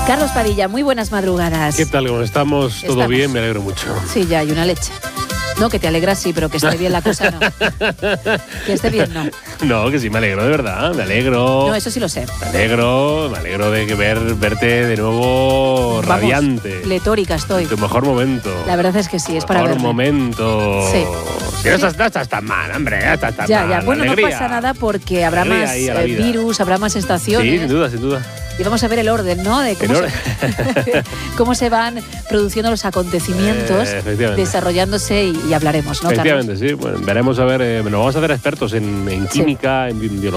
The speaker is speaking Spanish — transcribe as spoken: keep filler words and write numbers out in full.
Carlos Padilla, muy buenas madrugadas. ¿Qué tal? ¿Cómo estamos? ¿Todo Estamos. bien? Me alegro mucho. Sí, ya hay una leche. No, que te alegras sí, pero que esté bien la cosa no. Que esté bien no. No, que sí, me alegro, de verdad, me alegro. No, eso sí lo sé. Me alegro, me alegro de que ver, verte de nuevo Vamos, radiante. pletórica estoy. En tu mejor momento. La verdad es que sí, es para mejor verme. momento. Sí. Que no estás, no estás tan mal, hombre, no estás tan Ya, mal. ya. Bueno, Alegría. no pasa nada porque habrá Alegría más ahí a la eh, vida. virus, habrá más estaciones. Sí, sin duda, sin duda. Y vamos a ver el orden, ¿no? De cómo, El orden. Se, cómo se van produciendo los acontecimientos, Eh, efectivamente. desarrollándose y, y hablaremos, ¿no, Carlos? Efectivamente, sí. Bueno, veremos a ver, eh, nos vamos a hacer expertos en, en Sí. química, en biología.